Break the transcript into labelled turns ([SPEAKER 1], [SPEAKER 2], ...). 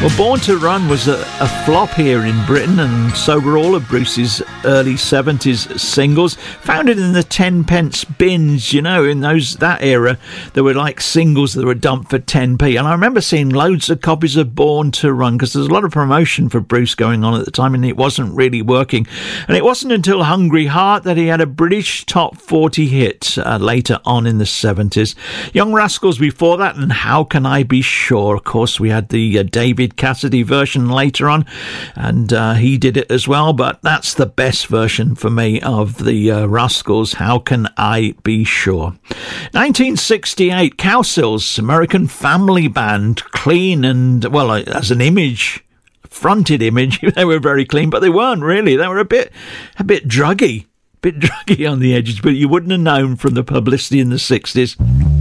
[SPEAKER 1] Well, Born to Run was a flop here in Britain, and so were all of Bruce's early 70s singles. Founded in the 10-pence bins, you know, in that era, there were like singles that were dumped for 10p. And I remember seeing loads of copies of Born to Run because there's a lot of promotion for Bruce going on at the time, and it wasn't really working. And it wasn't until Hungry Heart that he had a British top 40 hit later on in the 70s. Young Rascals before that, and How Can I Be Sure? Of course, we had the David Cassidy version later on, and he did it as well, but that's the best version for me of the Rascals, How Can I Be Sure. 1968, Cowsills, American family band, clean and, well, as an image, fronted image, they were very clean, but they weren't really. They were a bit druggy on the edges, but you wouldn't have known from the publicity in the 60s.